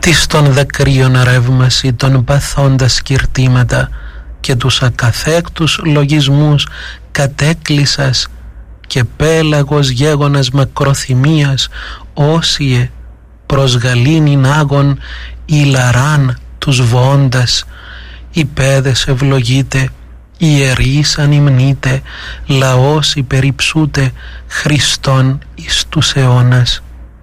της των δακρύων ρεύμαση, των παθώντα σκυρτήματα και τους ακαθέκτους λογισμούς κατέκλυσας και πέλαγος γέγονας μακροθυμίας όσιε προς γαλήνην άγων ηλαράν τους βοώντας. Οι παιδες ευλογείτε, ιερείς ανυμνείτε, λαός υπερυψούτε, Χριστόν εις τους αιώνας.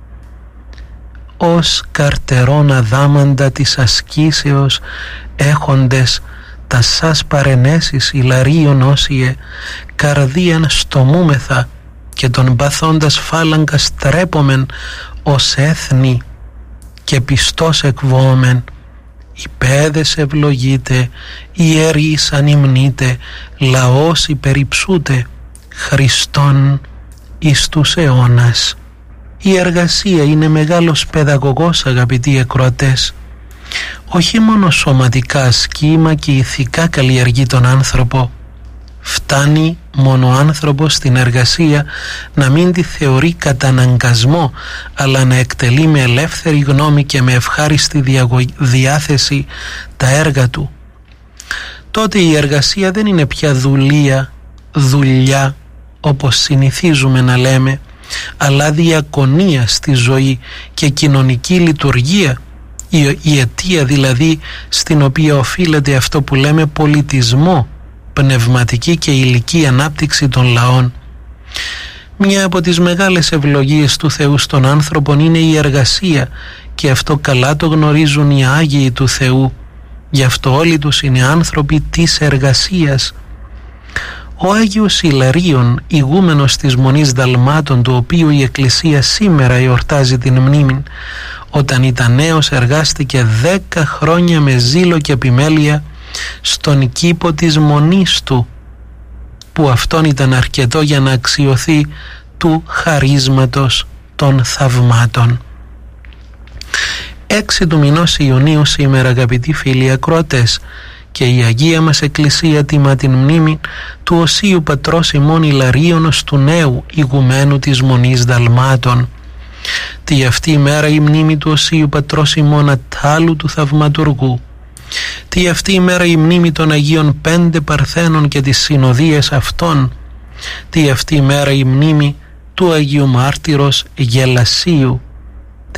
Ως καρτερών αδάμαντα της ασκήσεως έχοντες τα σας παρενέσεις ηλαρίων όσιε, καρδίαν στομούμεθα και τον παθώντας φάλαγγα στρέπομεν ως έθνη και πιστός εκβόμεν. Οι παιδες ευλογείτε, ιερείς ανυμνείτε, λαός υπερυψούτε, Χριστόν εις τους αιώνας. Η εργασία είναι μεγάλος παιδαγωγός, αγαπητοί ακροατές. Όχι μόνο σωματικά σχήμα και ηθικά καλλιεργεί τον άνθρωπο. Φτάνει μόνο ο άνθρωπος στην εργασία να μην τη θεωρεί καταναγκασμό, αλλά να εκτελεί με ελεύθερη γνώμη και με ευχάριστη διάθεση τα έργα του. Τότε η εργασία δεν είναι πια δουλειά όπως συνηθίζουμε να λέμε, αλλά διακονία στη ζωή και κοινωνική λειτουργία, η αιτία δηλαδή στην οποία οφείλεται αυτό που λέμε πολιτισμό, πνευματική και υλική ανάπτυξη των λαών. Μια από τις μεγάλες ευλογίες του Θεού στον άνθρωπον είναι η εργασία, και αυτό καλά το γνωρίζουν οι Άγιοι του Θεού. Γι' αυτό όλοι τους είναι άνθρωποι της εργασίας. Ο Άγιος Ιλαρίων, ηγούμενος της Μονής Δαλμάτων, του οποίου η Εκκλησία σήμερα εορτάζει την μνήμη, όταν ήταν νέος εργάστηκε 10 χρόνια με ζήλο και επιμέλεια στον κήπο της Μονής του, που αυτόν ήταν αρκετό για να αξιωθεί του χαρίσματος των θαυμάτων. 6 του μηνός Ιουνίου σήμερα, αγαπητοί φίλοι ακροατές, και η Αγία μας Εκκλησία τιμά την μνήμη του Οσίου Πατρός ημών Ιλαρίωνος, του νέου ηγουμένου της Μονής Δαλμάτων. Τι αυτή η μέρα η μνήμη του Οσίου Πατρός ημών Αττάλου του Θαυματουργού. Τι αυτή η μέρα η μνήμη των Αγίων 5 Παρθένων και τις συνοδείες αυτών. Τι αυτή η μέρα η μνήμη του Αγίου Μάρτυρος Γελασίου.